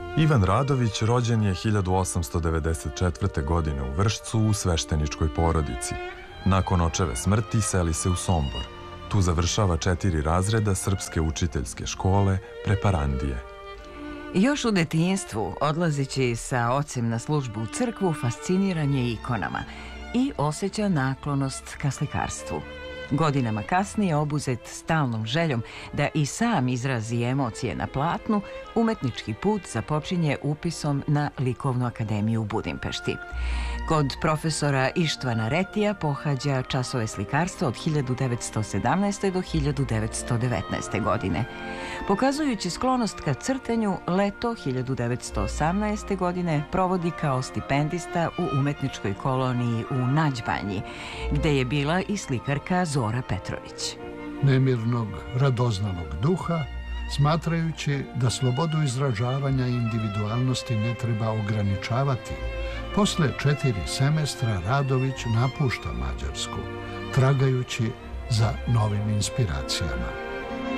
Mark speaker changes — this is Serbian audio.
Speaker 1: Ivan Radović rođen je 1894. godine u Vršcu u svešteničkoj porodici. Nakon očeve smrti seli se u Sombor. Tu završava 4 razreda Srpske učiteljske škole Preparandije.
Speaker 2: Još u detinjstvu, odlazeći sa ocem na službu u crkvu, fasciniran je ikonama i osjeća naklonost ka slikarstvu. Godinama kasnije, obuzet stalnom željom da i sam izrazi emocije na platnu, umetnički put započinje upisom na Likovnu akademiju u Budimpešti. Kod profesora Ištvana Retija pohađa časove slikarstva od 1917. do 1919. godine. Pokazujući sklonost ka crtanju, leto 1918. godine provodi kao stipendista u umetničkoj koloniji u Nađbanji, gde je bila i slikarka Zora Petrović.
Speaker 3: Nemirnog, radoznalog duha, smatrajući da slobodu izražavanja i individualnosti ne treba ograničavati, posle 4 semestra Radović napušta Mađarsku, tragajući za novim inspiracijama.